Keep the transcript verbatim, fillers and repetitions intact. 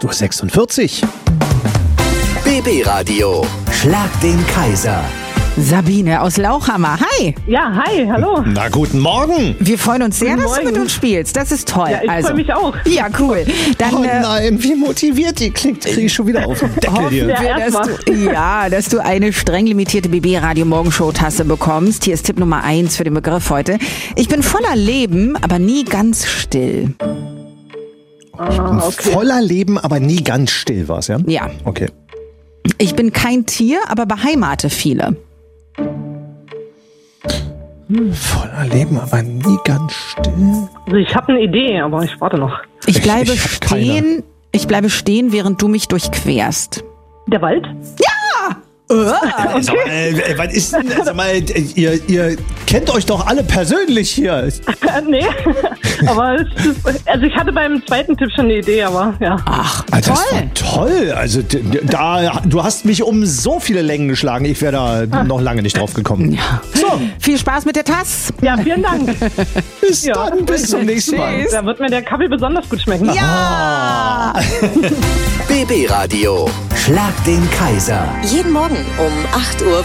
Uhr sechsundvierzig. B B-Radio, Schlag den Kaiser. Sabine aus Lauchhammer. Hi. Ja, hi, hallo. Na, guten Morgen. Wir freuen uns sehr, Guten dass du mit Morgen. uns spielst. Das ist toll. Ja, ich also. freue mich auch. Ja, cool. Dann Oh äh, nein, wie motiviert die klingt. Kriege ich schon wieder auf den Deckel hoffen hier. wir, Ja, dass erst du, ja, dass du eine streng limitierte B B-Radio-Morgenshow-Tasse bekommst. Hier ist Tipp Nummer eins für den Begriff heute. Ich bin voller Leben, aber nie ganz still. Ah, okay. Voller Leben, aber nie ganz still war's, ja? Ja. Okay. Ich bin kein Tier, aber beheimate viele. Voller Leben, aber nie ganz still. Also ich habe eine Idee, aber ich warte noch. Ich bleibe ich hab keine. stehen, ich bleibe stehen, während du mich durchquerst. Der Wald? Okay. Sag mal, äh, was ist denn, sag mal, ihr, ihr kennt euch doch alle persönlich hier. Äh, nee, aber es ist, also ich hatte beim zweiten Tipp schon eine Idee, aber ja. Ach, Alter, das toll. war toll. Also d- d- da, du hast mich um so viele Längen geschlagen. Ich wäre da noch lange nicht drauf gekommen. Ja. So, Viel Spaß mit der Tasse. Ja, vielen Dank. bis Ja. dann, bis zum nächsten Mal. Tschüss. Da wird mir der Kaffee besonders gut schmecken. Ja! B B-Radio, Schlag den Kaiser. Jeden Morgen um acht Uhr